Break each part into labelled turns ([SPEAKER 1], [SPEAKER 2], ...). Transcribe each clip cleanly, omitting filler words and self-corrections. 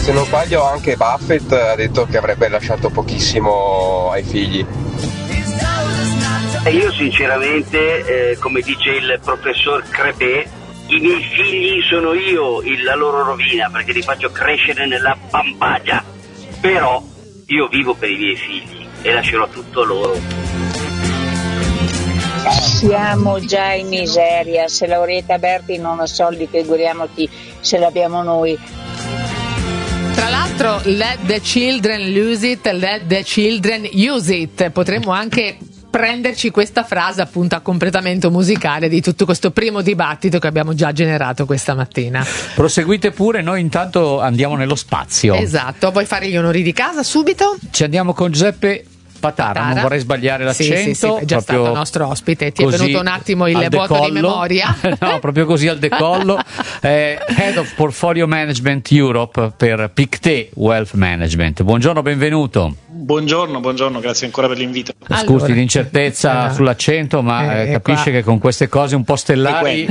[SPEAKER 1] Se non sbaglio anche Buffett ha detto che avrebbe lasciato pochissimo ai figli.
[SPEAKER 2] E io sinceramente, come dice il professor Crepè, i miei figli sono io la loro rovina, perché li faccio crescere nella bambagia. Però io vivo per i miei figli e lascerò tutto loro.
[SPEAKER 3] Siamo già in miseria, se Lauretta Berti non ha soldi, figuriamoci se l'abbiamo noi.
[SPEAKER 4] Tra l'altro, let the children lose it, let the children use it. Potremmo anche prenderci questa frase appunto a completamento musicale di tutto questo primo dibattito che abbiamo già generato questa mattina.
[SPEAKER 5] Proseguite pure, noi intanto andiamo nello spazio.
[SPEAKER 4] Esatto, vuoi fare gli onori di casa subito?
[SPEAKER 5] Ci andiamo con Giuseppe Patara, non vorrei sbagliare l'accento.
[SPEAKER 4] Sì, è già stato nostro ospite, ti è venuto un attimo il vuoto di memoria.
[SPEAKER 5] No, proprio così al decollo. Head of Portfolio Management Europe per Pictet Wealth Management. Buongiorno, benvenuto.
[SPEAKER 6] Buongiorno, grazie ancora per l'invito.
[SPEAKER 5] Scusi l'incertezza sull'accento, ma capisce che con queste cose un po' stellari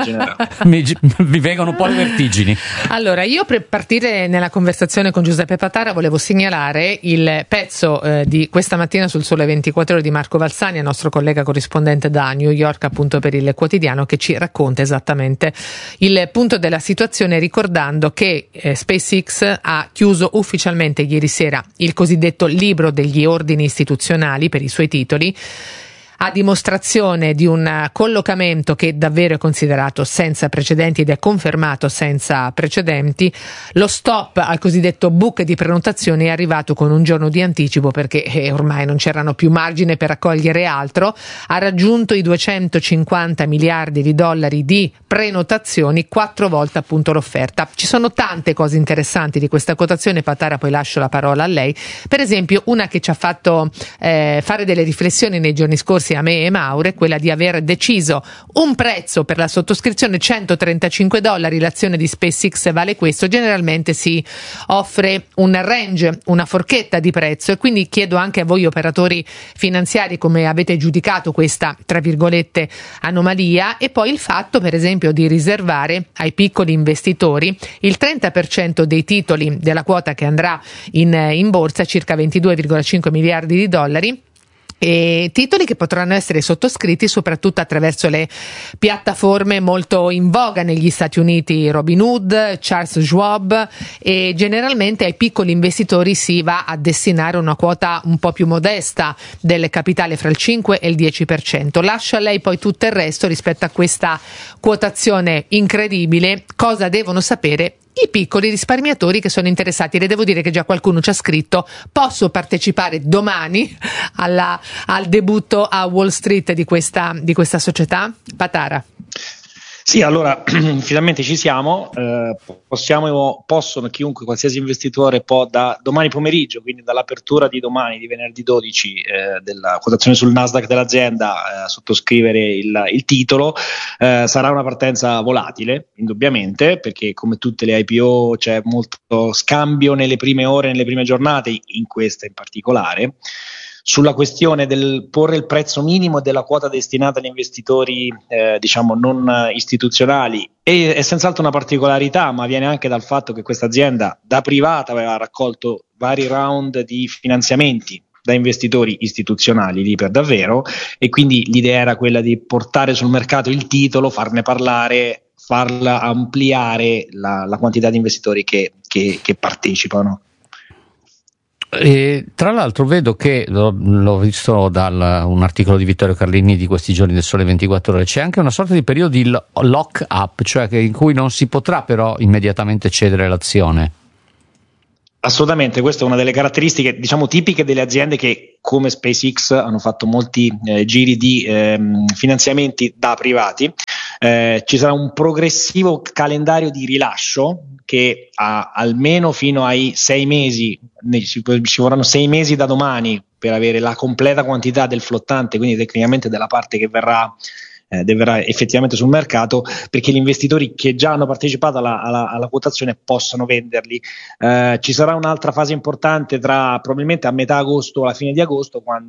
[SPEAKER 5] mi vengono un po' le vertigini.
[SPEAKER 4] Allora, io per partire nella conversazione con Giuseppe Patara volevo segnalare il pezzo di questa mattina sul Sole 24 Ore di Marco Valsani, nostro collega corrispondente da New York appunto per il quotidiano, che ci racconta esattamente il punto della situazione, ricordando che SpaceX ha chiuso ufficialmente ieri sera il cosiddetto libro degli ordini istituzionali per i suoi titoli, a dimostrazione di un collocamento che davvero è considerato senza precedenti ed è confermato senza precedenti. Lo stop al cosiddetto book di prenotazione è arrivato con un giorno di anticipo, perché ormai non c'erano più margine per raccogliere altro. Ha raggiunto i 250 miliardi di dollari di prenotazioni, 4 volte appunto l'offerta. Ci sono tante cose interessanti di questa quotazione, Patara, poi lascio la parola a lei. Per esempio, una che ci ha fatto fare delle riflessioni nei giorni scorsi a me e Mauro è quella di aver deciso un prezzo per la sottoscrizione, $135, l'azione di SpaceX vale questo. Generalmente si offre un range, una forchetta di prezzo, e quindi chiedo anche a voi operatori finanziari come avete giudicato questa, tra virgolette, anomalia, e poi il fatto per esempio di riservare ai piccoli investitori il 30% dei titoli della quota che andrà in borsa, circa 22,5 miliardi di dollari, e titoli che potranno essere sottoscritti soprattutto attraverso le piattaforme molto in voga negli Stati Uniti, Robinhood, Charles Schwab, e generalmente ai piccoli investitori si va a destinare una quota un po' più modesta del capitale, fra il 5 e il 10%. Lascio a lei poi tutto il resto rispetto a questa quotazione incredibile. Cosa devono sapere i piccoli risparmiatori che sono interessati? Le devo dire che già qualcuno ci ha scritto: posso partecipare domani al debutto a Wall Street di questa società? Patara.
[SPEAKER 6] Sì, allora finalmente ci siamo, possono chiunque, qualsiasi investitore può da domani pomeriggio, quindi dall'apertura di domani, di venerdì 12 della quotazione sul Nasdaq dell'azienda, sottoscrivere il titolo. Sarà una partenza volatile, indubbiamente, perché come tutte le IPO c'è molto scambio nelle prime ore, nelle prime giornate, in questa in particolare. Sulla questione del porre il prezzo minimo della quota destinata agli investitori non istituzionali è senz'altro una particolarità, ma viene anche dal fatto che questa azienda da privata aveva raccolto vari round di finanziamenti da investitori istituzionali lì per davvero, e quindi l'idea era quella di portare sul mercato il titolo, farne parlare, farla ampliare la quantità di investitori che partecipano.
[SPEAKER 5] E tra l'altro vedo che l'ho visto da un articolo di Vittorio Carlini di questi giorni del Sole 24 Ore, c'è anche una sorta di periodo di lock up, cioè in cui non si potrà però immediatamente cedere l'azione.
[SPEAKER 6] Assolutamente, questa è una delle caratteristiche tipiche delle aziende che come SpaceX hanno fatto molti giri di finanziamenti da privati. Ci sarà un progressivo calendario di rilascio che ha almeno fino ai 6 mesi, ci vorranno 6 mesi da domani per avere la completa quantità del flottante, quindi tecnicamente della parte che verrà effettivamente sul mercato, perché gli investitori che già hanno partecipato alla quotazione possano venderli. Ci sarà un'altra fase importante probabilmente a metà agosto o alla fine di agosto, quando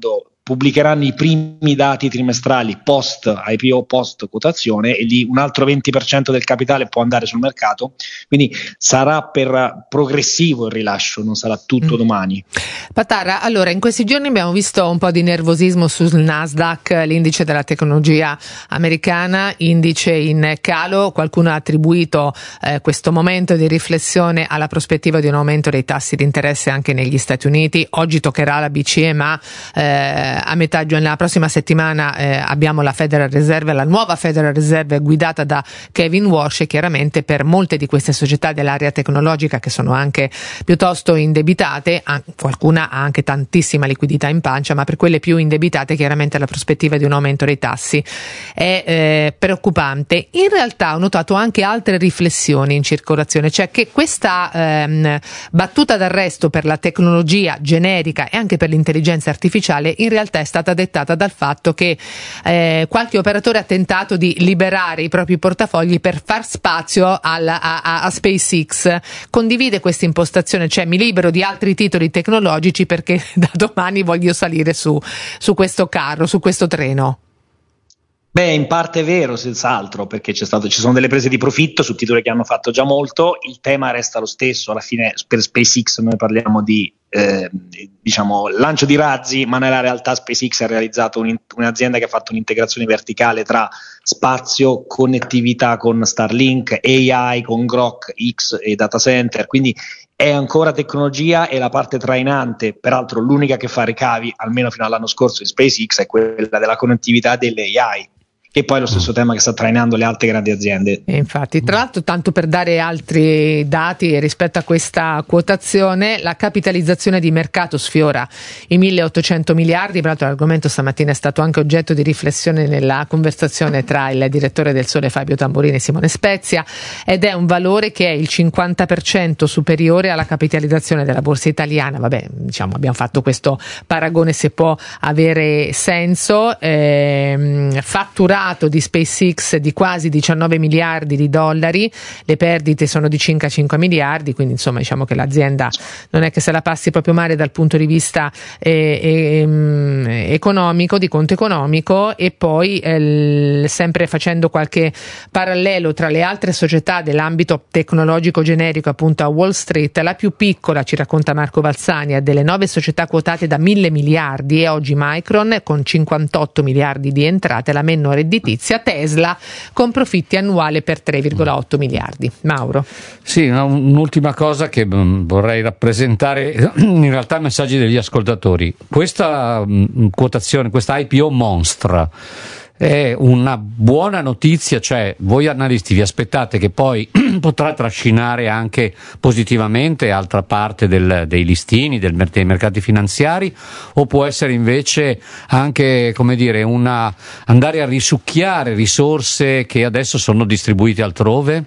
[SPEAKER 6] pubblicheranno i primi dati trimestrali post IPO, post quotazione, e lì un altro 20% del capitale può andare sul mercato, quindi sarà per progressivo il rilascio, non sarà tutto domani.
[SPEAKER 4] Patara, allora in questi giorni abbiamo visto un po' di nervosismo sul Nasdaq, l'indice della tecnologia americana, indice in calo. Qualcuno ha attribuito questo momento di riflessione alla prospettiva di un aumento dei tassi di interesse anche negli Stati Uniti. Oggi toccherà la BCE, ma a metà nella prossima settimana abbiamo la Federal Reserve, la nuova Federal Reserve guidata da Kevin Warsh, e chiaramente per molte di queste società dell'area tecnologica che sono anche piuttosto indebitate, qualcuna ha anche tantissima liquidità in pancia, ma per quelle più indebitate chiaramente la prospettiva di un aumento dei tassi è preoccupante. In realtà ho notato anche altre riflessioni in circolazione, cioè che questa battuta d'arresto per la tecnologia generica e anche per l'intelligenza artificiale in realtà è stata dettata dal fatto che qualche operatore ha tentato di liberare i propri portafogli per far spazio a SpaceX. Condivide questa impostazione, cioè mi libero di altri titoli tecnologici perché da domani voglio salire su questo carro, su questo treno?
[SPEAKER 6] Beh, in parte è vero, senz'altro, perché ci sono delle prese di profitto su titoli che hanno fatto già molto. Il tema resta lo stesso, alla fine per SpaceX noi parliamo di lancio di razzi, ma nella realtà SpaceX ha realizzato un'azienda che ha fatto un'integrazione verticale tra spazio, connettività con Starlink, AI con Grok X e data center, quindi è ancora tecnologia, e la parte trainante, peraltro l'unica che fa ricavi almeno fino all'anno scorso di SpaceX, è quella della connettività delle AI, che poi è lo stesso tema che sta trainando le altre grandi aziende.
[SPEAKER 4] E infatti, tra l'altro, tanto per dare altri dati rispetto a questa quotazione, la capitalizzazione di mercato sfiora i 1.800 miliardi. Peraltro l'argomento stamattina è stato anche oggetto di riflessione nella conversazione tra il direttore del Sole Fabio Tamburini e Simone Spezia, ed è un valore che è il 50% superiore alla capitalizzazione della borsa italiana. Vabbè, diciamo, abbiamo fatto questo paragone se può avere senso. Fatturato di SpaceX di quasi 19 miliardi di dollari, le perdite sono di circa 5 miliardi, quindi insomma diciamo che l'azienda non è che se la passi proprio male dal punto di vista economico, di conto economico. E poi sempre facendo qualche parallelo tra le altre società dell'ambito tecnologico generico, appunto a Wall Street, la più piccola, ci racconta Marco Valsani, ha delle 9 società quotate da 1.000 miliardi e oggi Micron con 58 miliardi di entrate, la meno redditizia Tesla con profitti annuali per 3,8 miliardi. Mauro.
[SPEAKER 5] Sì, un'ultima cosa che vorrei rappresentare, in realtà messaggi degli ascoltatori. Questa quotazione, questa IPO monstra è una buona notizia, cioè voi analisti vi aspettate che poi potrà trascinare anche positivamente altra parte dei listini, dei mercati finanziari, o può essere invece anche, come dire, andare a risucchiare risorse che adesso sono distribuite altrove?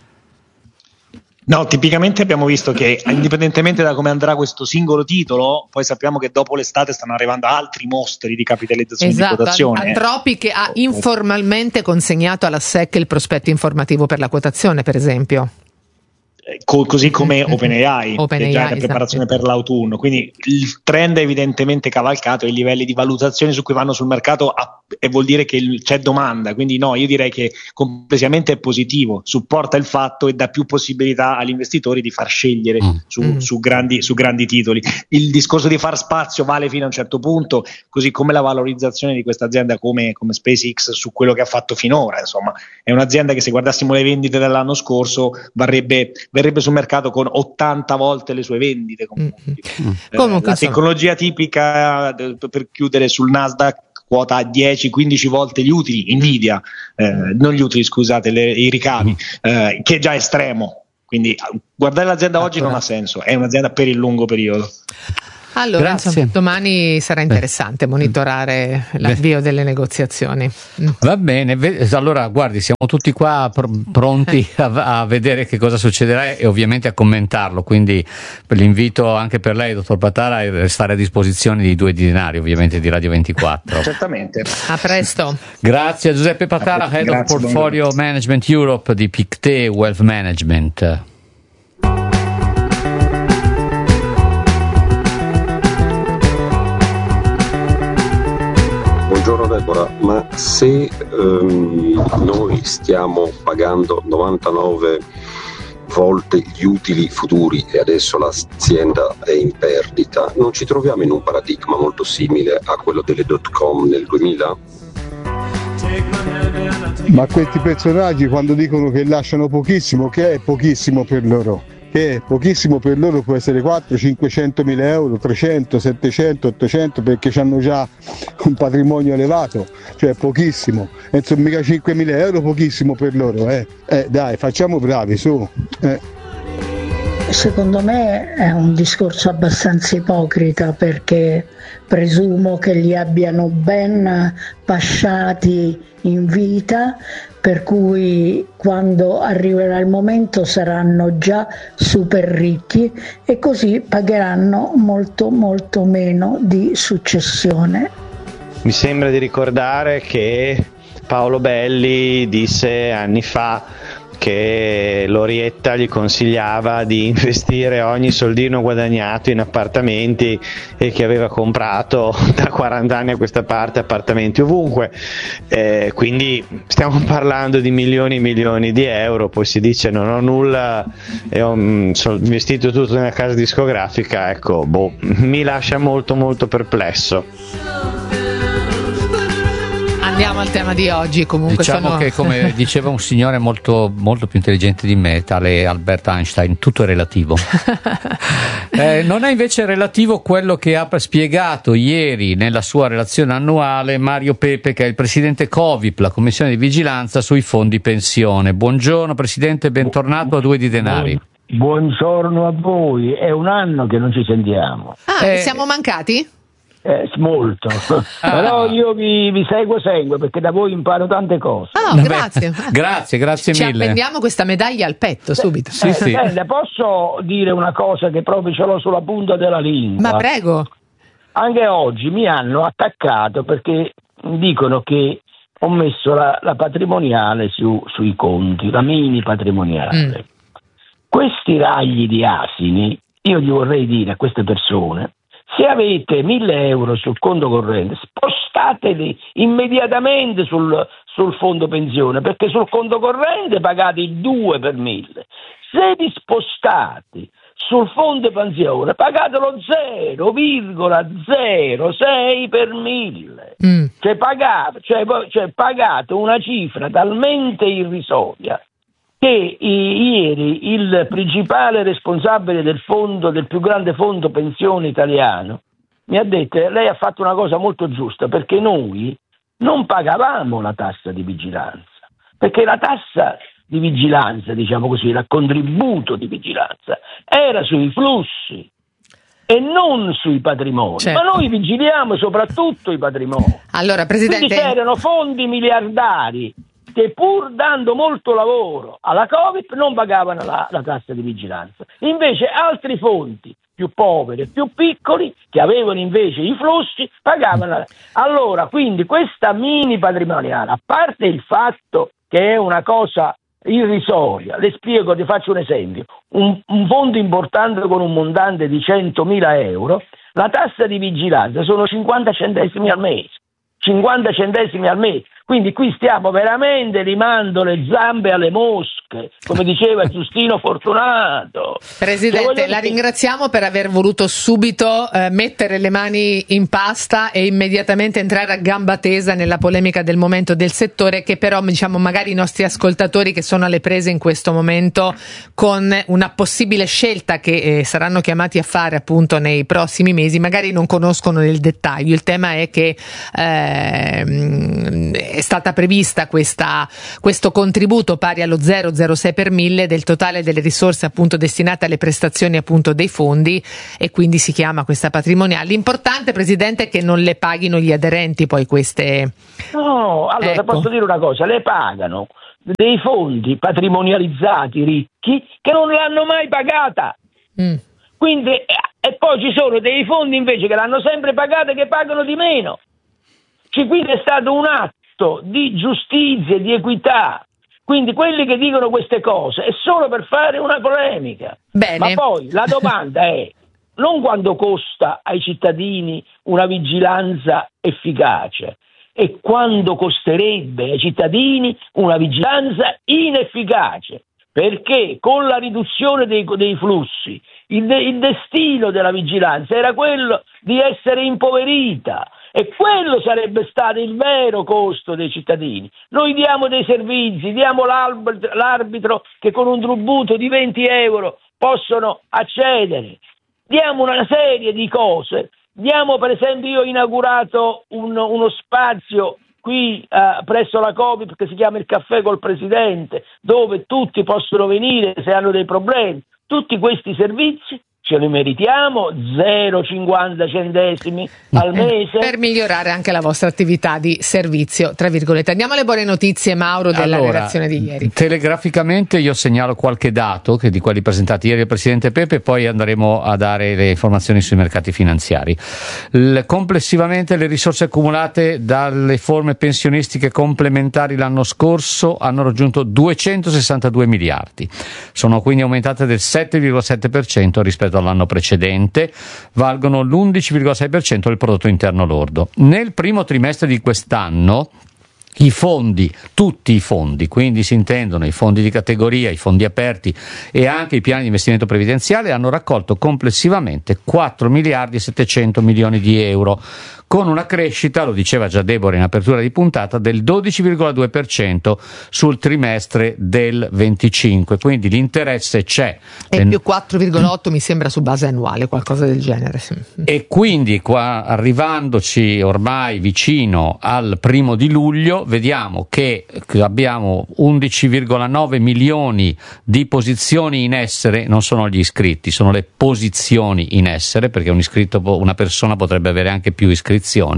[SPEAKER 6] No, tipicamente abbiamo visto che indipendentemente da come andrà questo singolo titolo, poi sappiamo che dopo l'estate stanno arrivando altri mostri di capitalizzazione, di quotazione.
[SPEAKER 4] Anthropic che ha informalmente consegnato alla SEC il prospetto informativo per la quotazione, per esempio.
[SPEAKER 6] Così come OpenAI, che è già in preparazione per l'autunno, quindi il trend è evidentemente cavalcato, e i livelli di valutazione su cui vanno sul mercato e vuol dire che c'è domanda, quindi no, io direi che complessivamente è positivo, supporta il fatto e dà più possibilità agli investitori di far scegliere su grandi titoli. Il discorso di far spazio vale fino a un certo punto, così come la valorizzazione di questa azienda come SpaceX su quello che ha fatto finora. Insomma, è un'azienda che, se guardassimo le vendite dell'anno scorso, verrebbe sul mercato con 80 volte le sue vendite. Comunque, la tecnologia tipica, per chiudere, sul Nasdaq quota 10-15 volte gli utili, Nvidia, non gli utili, scusate, i ricavi, che è già estremo. Quindi guardare l'azienda oggi non ha senso, è un'azienda per il lungo periodo.
[SPEAKER 4] Allora, insomma, domani sarà interessante monitorare l'avvio delle negoziazioni.
[SPEAKER 5] Va bene, allora guardi, siamo tutti qua pronti a vedere che cosa succederà e ovviamente a commentarlo, quindi l'invito anche per lei, dottor Patara, è restare a disposizione di Due Dinari, ovviamente di Radio 24.
[SPEAKER 6] Certamente.
[SPEAKER 4] A presto.
[SPEAKER 5] Grazie a Giuseppe Patara, Head of Portfolio Management Europe di Pictet Wealth Management.
[SPEAKER 7] ma se noi stiamo pagando 99 volte gli utili futuri e adesso l'azienda è in perdita, non ci troviamo in un paradigma molto simile a quello delle .com nel 2000?
[SPEAKER 8] Ma questi personaggi, quando dicono che lasciano pochissimo, che è pochissimo per loro? Che è pochissimo per loro può essere 400-500 mila euro, 300, 700, 800, perché hanno già un patrimonio elevato, cioè pochissimo. E insomma, mica 5.000 euro pochissimo per loro, dai, facciamo bravi, su.
[SPEAKER 9] Secondo me è un discorso abbastanza ipocrita, perché presumo che li abbiano ben pasciati in vita, per cui quando arriverà il momento saranno già super ricchi e così pagheranno molto molto meno di successione.
[SPEAKER 10] Mi sembra di ricordare che Paolo Belli disse anni fa che Lorietta gli consigliava di investire ogni soldino guadagnato in appartamenti e che aveva comprato da 40 anni a questa parte appartamenti ovunque, quindi stiamo parlando di milioni e milioni di euro. Poi si dice non ho nulla e ho investito tutto nella casa discografica, ecco, mi lascia molto molto perplesso.
[SPEAKER 4] Andiamo al tema di oggi. Comunque
[SPEAKER 5] diciamo che, come diceva un signore molto, molto più intelligente di me, tale Albert Einstein, tutto è relativo. Non è invece relativo quello che ha spiegato ieri nella sua relazione annuale Mario Pepe, che è il presidente Covip, la commissione di vigilanza sui fondi pensione. Buongiorno Presidente, bentornato a Due di Denari.
[SPEAKER 11] Buongiorno a voi, è un anno che non ci sentiamo.
[SPEAKER 4] Siamo mancati?
[SPEAKER 11] Molto, però io vi seguo perché da voi imparo tante cose.
[SPEAKER 4] Grazie.
[SPEAKER 5] grazie
[SPEAKER 4] ci
[SPEAKER 5] mille.
[SPEAKER 4] Appendiamo questa medaglia al petto subito.
[SPEAKER 5] Sì.
[SPEAKER 11] Posso dire una cosa che proprio ce l'ho sulla punta della lingua?
[SPEAKER 4] Ma prego.
[SPEAKER 11] Anche oggi mi hanno attaccato perché dicono che ho messo la patrimoniale sui conti, la mini patrimoniale. Questi ragli di asini, io gli vorrei dire a queste persone: se avete 1.000 euro sul conto corrente, spostateli immediatamente sul fondo pensione, perché sul conto corrente pagate il 2 per 1.000. Se vi spostate sul fondo pensione, pagatelo 0,06 per 1.000. Cioè pagate una cifra talmente irrisoria che ieri il principale responsabile del più grande fondo pensione italiano, mi ha detto: lei ha fatto una cosa molto giusta, perché noi non pagavamo la tassa di vigilanza, perché la tassa di vigilanza, diciamo così, il contributo di vigilanza era sui flussi e non sui patrimoni. Certo. Ma noi vigiliamo soprattutto i patrimoni.
[SPEAKER 4] Allora, Presidente,
[SPEAKER 11] quindi c'erano fondi miliardari che, pur dando molto lavoro alla Covid, non pagavano la tassa di vigilanza. Invece altri fondi più poveri e più piccoli, che avevano invece i flussi, pagavano. Allora, quindi questa mini patrimoniale, a parte il fatto che è una cosa irrisoria, le spiego, ti faccio un esempio: un fondo importante con un montante di 100.000 euro, la tassa di vigilanza sono 50 centesimi al mese. 50 centesimi al mese. Quindi qui stiamo veramente rimando le zampe alle mosche, come diceva Giustino Fortunato.
[SPEAKER 4] Presidente, la ringraziamo per aver voluto subito mettere le mani in pasta e immediatamente entrare a gamba tesa nella polemica del momento del settore, che però, diciamo, magari i nostri ascoltatori che sono alle prese in questo momento con una possibile scelta che saranno chiamati a fare appunto nei prossimi mesi, magari non conoscono nel dettaglio. Il tema è che è stata prevista questo contributo pari allo 0,06 per 1.000 del totale delle risorse appunto destinate alle prestazioni appunto dei fondi, e quindi si chiama questa patrimoniale. L'importante, Presidente, è che non le paghino gli aderenti poi queste.
[SPEAKER 11] No, allora ecco. Posso dire una cosa: le pagano dei fondi patrimonializzati ricchi che non l'hanno mai pagata. Quindi, e poi ci sono dei fondi invece che l'hanno sempre pagata e che pagano di meno. Quindi è stato un atto di giustizia e di equità. Quindi quelli che dicono queste cose è solo per fare una polemica.
[SPEAKER 4] Bene.
[SPEAKER 11] Ma poi la domanda è non quanto costa ai cittadini una vigilanza efficace, e quanto costerebbe ai cittadini una vigilanza inefficace, perché con la riduzione dei flussi il destino della vigilanza era quello di essere impoverita, e quello sarebbe stato il vero costo dei cittadini. Noi diamo dei servizi, diamo l'arbitro che con un tributo di 20 euro possono accedere, diamo una serie di cose, per esempio, io ho inaugurato uno spazio qui presso la Copip che si chiama il Caffè col Presidente, dove tutti possono venire se hanno dei problemi. Tutti questi servizi ce li meritiamo, 0,50 centesimi al mese.
[SPEAKER 4] Per migliorare anche la vostra attività di servizio, tra virgolette. Andiamo alle buone notizie, Mauro, della relazione di ieri.
[SPEAKER 5] Telegraficamente io segnalo qualche dato che di quelli presentati ieri al Presidente Pepe, poi andremo a dare le informazioni sui mercati finanziari. Complessivamente le risorse accumulate dalle forme pensionistiche complementari l'anno scorso hanno raggiunto 262 miliardi. Sono quindi aumentate del 7,7% rispetto all'anno precedente, valgono l'11,6% del prodotto interno lordo. Nel primo trimestre di quest'anno i fondi, tutti i fondi, quindi si intendono i fondi di categoria, i fondi aperti e anche i piani di investimento previdenziale, hanno raccolto complessivamente 4 miliardi e 700 milioni di euro, con una crescita, lo diceva già Deborah in apertura di puntata, del 12,2% sul trimestre del 25, quindi l'interesse c'è.
[SPEAKER 4] E più 4,8 mi sembra su base annuale, qualcosa del genere.
[SPEAKER 5] E quindi qua, arrivandoci ormai vicino al 1 di luglio, vediamo che abbiamo 11,9 milioni di posizioni in essere, non sono gli iscritti, sono le posizioni in essere, perché una persona potrebbe avere anche più iscritti,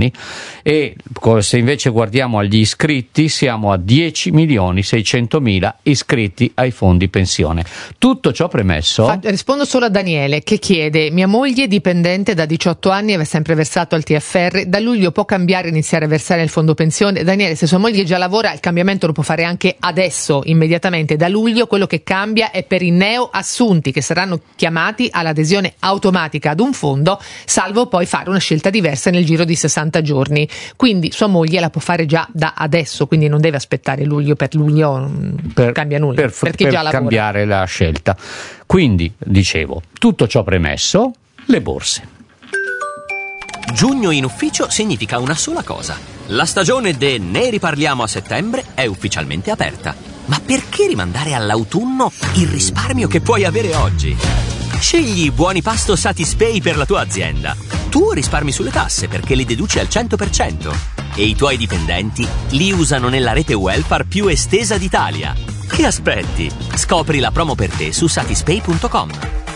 [SPEAKER 5] e se invece guardiamo agli iscritti siamo a 10.600.000 iscritti ai fondi pensione. Tutto ciò premesso,
[SPEAKER 4] rispondo solo a Daniele che chiede: mia moglie è dipendente da 18 anni, aveva sempre versato al TFR, da luglio può cambiare e iniziare a versare nel fondo pensione? Daniele, se sua moglie già lavora, il cambiamento lo può fare anche adesso, immediatamente. Da luglio quello che cambia è per i neo assunti, che saranno chiamati all'adesione automatica ad un fondo, salvo poi fare una scelta diversa nel giro di 60 giorni. Quindi sua moglie la può fare già da adesso, quindi non deve aspettare luglio. Per luglio cambia nulla per chi già lavora.
[SPEAKER 5] Cambiare la scelta. Quindi, dicevo, tutto ciò premesso, le borse.
[SPEAKER 12] Giugno in ufficio significa una sola cosa: la stagione Ne riparliamo a settembre è ufficialmente aperta. Ma perché rimandare all'autunno il risparmio che puoi avere oggi? Scegli i buoni pasto Satispay per la tua azienda. Tu risparmi sulle tasse perché li deduci al 100% e i tuoi dipendenti li usano nella rete welfare più estesa d'Italia. Che aspetti? Scopri la promo per te su satispay.com.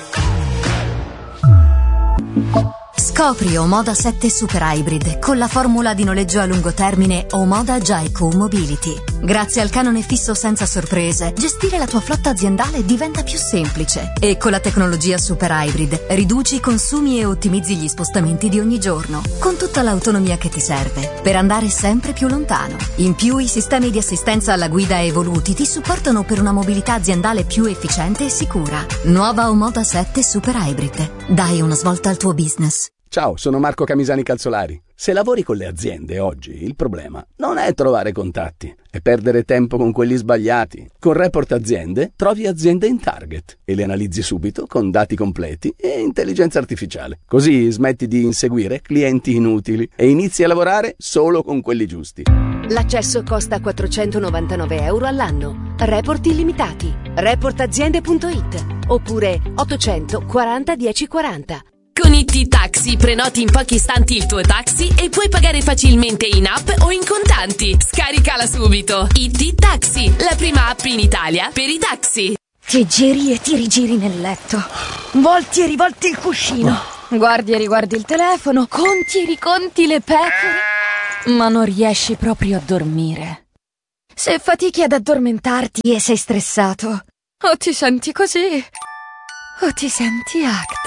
[SPEAKER 13] Scopri Omoda 7 Super Hybrid con la formula di noleggio a lungo termine Omoda Jaico Mobility. Grazie al canone fisso senza sorprese, gestire la tua flotta aziendale diventa più semplice. E con la tecnologia Super Hybrid riduci i consumi e ottimizzi gli spostamenti di ogni giorno, con tutta l'autonomia che ti serve per andare sempre più lontano. In più, i sistemi di assistenza alla guida evoluti ti supportano per una mobilità aziendale più efficiente e sicura. Nuova Omoda 7 Super Hybrid. Dai una svolta al tuo business.
[SPEAKER 14] Ciao, sono Marco Camisani Calzolari. Se lavori con le aziende oggi, il problema non è trovare contatti, è perdere tempo con quelli sbagliati. Con Report Aziende trovi aziende in target e le analizzi subito con dati completi e intelligenza artificiale. Così smetti di inseguire clienti inutili e inizi a lavorare solo con quelli giusti.
[SPEAKER 15] L'accesso costa 499 euro all'anno. Report illimitati. Reportaziende.it oppure 840 1040.
[SPEAKER 16] Con IT Taxi prenoti in pochi istanti il tuo taxi e puoi pagare facilmente in app o in contanti. Scaricala subito. IT Taxi, la prima app in Italia per i taxi.
[SPEAKER 17] Ti giri e ti rigiri nel letto. Volti e rivolti il cuscino. Guardi e riguardi il telefono. Conti e riconti le pecore. Ma non riesci proprio a dormire. Se fatichi ad addormentarti e sei stressato, o ti senti così, o ti senti ACT.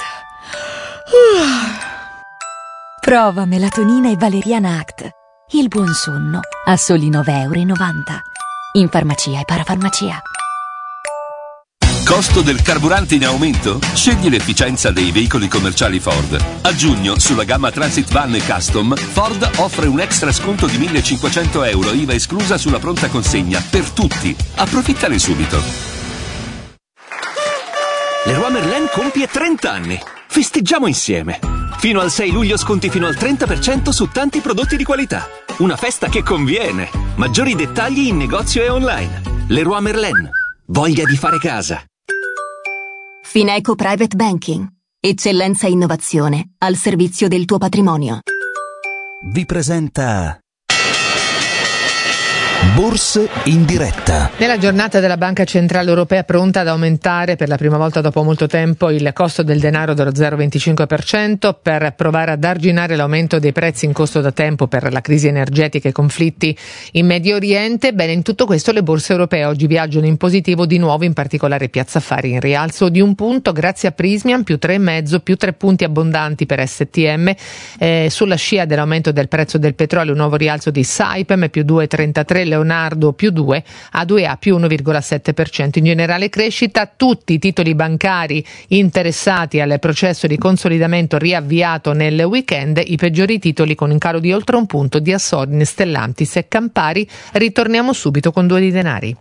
[SPEAKER 18] Prova melatonina e valeriana ACT. Il buon sonno a soli 9,90 euro. In farmacia e parafarmacia.
[SPEAKER 19] Costo del carburante in aumento? Scegli l'efficienza dei veicoli commerciali Ford. A giugno, sulla gamma Transit Van e Custom, Ford offre un extra sconto di €1.500, IVA esclusa sulla pronta consegna, per tutti. Approfittane subito.
[SPEAKER 12] Leroy Merlin compie 30 anni. Festeggiamo insieme. Fino al 6 luglio sconti fino al 30% su tanti prodotti di qualità. Una festa che conviene. Maggiori dettagli in negozio e online. Leroy Merlin. Voglia di fare casa.
[SPEAKER 13] Fineco Private Banking. Eccellenza e innovazione al servizio del tuo patrimonio.
[SPEAKER 20] Vi presenta Borse in diretta.
[SPEAKER 4] Nella giornata della Banca Centrale Europea pronta ad aumentare per la prima volta dopo molto tempo il costo del denaro dello 0,25% per provare ad arginare l'aumento dei prezzi in costo da tempo per la crisi energetica e i conflitti in Medio Oriente. Bene, in tutto questo le borse europee oggi viaggiano in positivo di nuovo, in particolare Piazza Affari in rialzo di 1 punto grazie a Prysmian, più 3,5, più 3 punti abbondanti per STM, sulla scia dell'aumento del prezzo del petrolio un nuovo rialzo di Saipem, più 2,33, Leonardo più 2, A2A più 1,7%. In generale crescita tutti i titoli bancari interessati al processo di consolidamento riavviato nel weekend, i peggiori titoli con un calo di oltre 1 punto di Assorin, Stellantis e Campari. Ritorniamo subito con 2 di denari.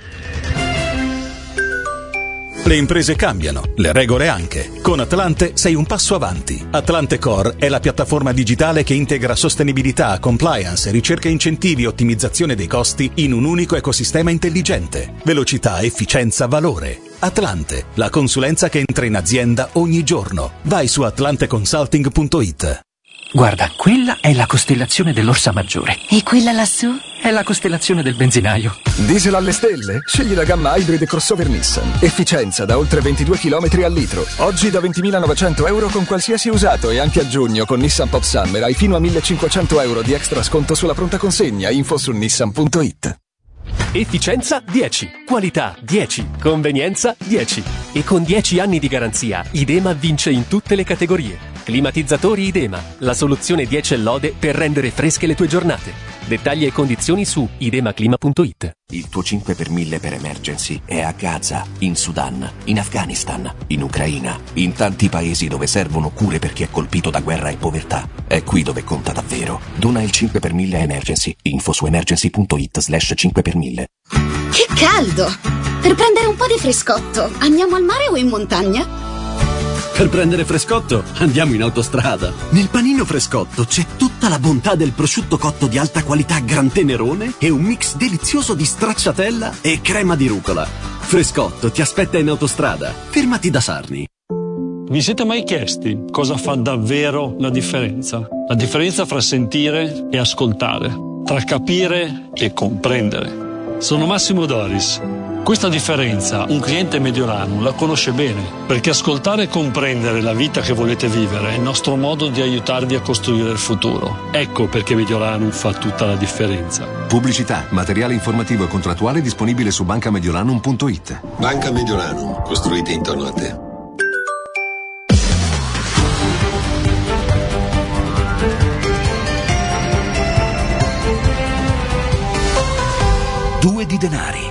[SPEAKER 20] Le imprese cambiano, le regole anche. Con Atlante sei un passo avanti. Atlante Core è la piattaforma digitale che integra sostenibilità, compliance, ricerca e incentivi e ottimizzazione dei costi in un unico ecosistema intelligente. Velocità, efficienza, valore. Atlante, la consulenza che entra in azienda ogni giorno. Vai su atlanteconsulting.it.
[SPEAKER 21] Guarda, quella è la costellazione dell'Orsa Maggiore.
[SPEAKER 17] E quella lassù?
[SPEAKER 21] È la costellazione del benzinaio.
[SPEAKER 22] Diesel alle stelle? Scegli la gamma Hybrid e crossover Nissan. Efficienza da oltre 22 km al litro. Oggi da €20.900 con qualsiasi usato e anche a giugno con Nissan Pop Summer hai fino a €1.500 di extra sconto sulla pronta consegna. Info su nissan.it.
[SPEAKER 23] Efficienza 10, qualità 10, convenienza 10. E con 10 anni di garanzia, Idema vince in tutte le categorie. Climatizzatori Idema, la soluzione 10 e lode per rendere fresche le tue giornate. Dettagli e condizioni su idemaclima.it.
[SPEAKER 24] Il tuo 5 per 1000 per emergency è a Gaza, in Sudan, in Afghanistan, in Ucraina, in tanti paesi dove servono cure per chi è colpito da guerra e povertà. È qui dove conta davvero. Dona il 5 per 1000 a emergency. Info su emergency.it/5 per 1000.
[SPEAKER 25] Che caldo! Per prendere un po' di frescotto, andiamo al mare o in montagna?
[SPEAKER 26] Per prendere frescotto andiamo in autostrada. Nel panino frescotto c'è tutta la bontà del prosciutto cotto di alta qualità Gran Tenerone e un mix delizioso di stracciatella e crema di rucola. Frescotto ti aspetta in autostrada. Fermati da Sarni.
[SPEAKER 27] Vi siete mai chiesti cosa fa davvero la differenza? La differenza fra sentire e ascoltare, tra capire e comprendere. Sono Massimo Doris. Questa differenza un cliente mediolano la conosce bene, perché ascoltare e comprendere la vita che volete vivere è il nostro modo di aiutarvi a costruire il futuro. Ecco perché Mediolanum fa tutta la differenza.
[SPEAKER 28] Pubblicità, materiale informativo e contrattuale disponibile su bancamediolanum.it.
[SPEAKER 29] Banca Mediolanum, costruite intorno a te.
[SPEAKER 20] Due di denari.